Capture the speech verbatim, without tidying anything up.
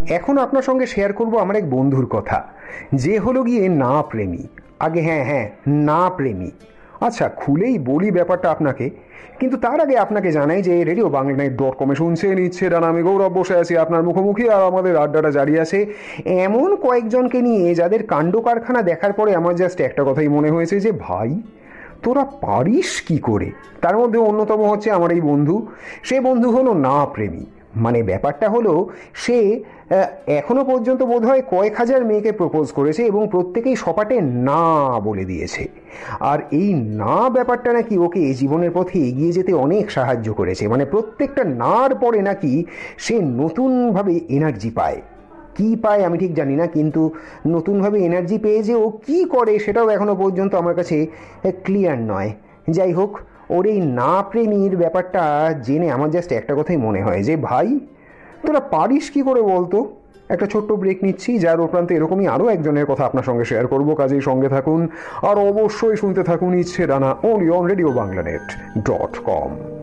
এখন আপনার সঙ্গে শেয়ার করব আমার এক বন্ধুর কথা, যে হলো গিয়ে না প্রেমী। আগে হ্যাঁ হ্যাঁ না প্রেমী। আচ্ছা, খুলেই বলি ব্যাপারটা আপনাকে, কিন্তু তার আগে আপনাকে জানাই যে রেডিও বাংলা নাইট ডট কমে শুনছেন ইচ্ছে ডানা, আমি গৌরব বসে আছি আপনার মুখোমুখি, আর আমাদের আড্ডাটা জারি আছে এমন কয়েকজনকে নিয়ে যাদের কাণ্ড কারখানা দেখার পরে আমার জাস্ট একটা কথাই মনে হয়েছে যে ভাই তোরা পারিস কি করে। তার মধ্যে অন্যতম হচ্ছে আমার এই বন্ধু। সে বন্ধু হলো না প্রেমী। মানে ব্যাপারটা হলো সে এখনো পর্যন্ত বোধহয় কয়েক হাজার মেয়েকে প্রপোজ করেছে এবং প্রত্যেকেই সপাটে না বলে দিয়েছে। আর এই না ব্যাপারটা নাকি ওকে জীবনের পথে এগিয়ে যেতে অনেক সাহায্য করেছে। মানে প্রত্যেকটা নার পরে নাকি সে নতুনভাবে এনার্জি পায়। কি পায় আমি ঠিক জানি না, কিন্তু নতুনভাবে এনার্জি পেয়ে যে ও কী করে সেটাও এখনো পর্যন্ত আমার কাছে ক্লিয়ার নয়। যাই হোক, ওর এই না প্রেমীর ব্যাপারটা জেনে আমার জাস্ট একটা কথাই মনে হয় যে ভাই তোরা পারিস কি করে বলতো। একটা ছোট্ট ব্রেক নিচ্ছি, যার উপরান্তে এরকমই আরও একজনের কথা আপনার সঙ্গে শেয়ার করবো। কাজেই সঙ্গে থাকুন আর অবশ্যই শুনতে থাকুন ইচ্ছে ডানা, only on radio Bangla net dot com.